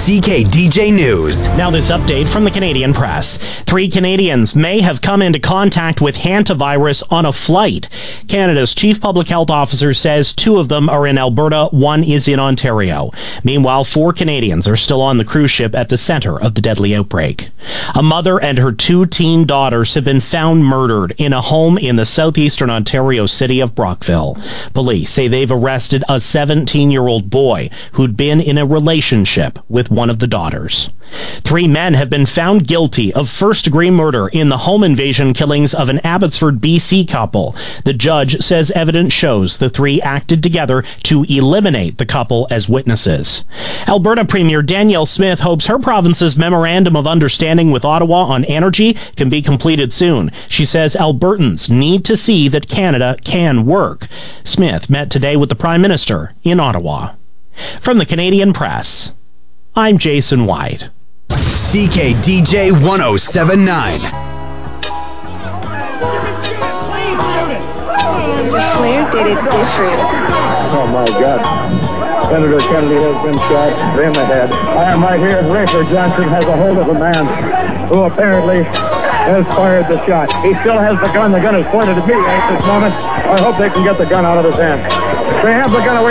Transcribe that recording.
CKDJ News. Now this update from the Canadian Press. 3 Canadians may have come into contact with hantavirus on a flight. Canada's chief public health officer says 2 of them are in Alberta, 1 is in Ontario. Meanwhile, 4 Canadians are still on the cruise ship at the center of the deadly outbreak. A mother and her 2 teen daughters have been found murdered in a home in the southeastern Ontario city of Brockville. Police say they've arrested a 17-year-old boy who'd been in a relationship with one of the daughters. 3 men have been found guilty of first-degree murder in the home invasion killings of an Abbotsford, BC couple. The judge says evidence shows the 3 acted together to eliminate the couple as witnesses. Alberta Premier Danielle Smith hopes her province's memorandum of understanding with Ottawa on energy can be completed soon. She says Albertans need to see that Canada can work. Smith met today with the Prime Minister in Ottawa. From the Canadian Press, I'm Jason White. CKDJ 1079. Flair did it different. Oh my God. Senator Kennedy has been shot in the head. I am right here. Rafer Johnson has a hold of a man who apparently has fired the shot. He still has the gun. The gun is pointed at me at this moment. I hope they can get the gun out of his hand. They have the gun away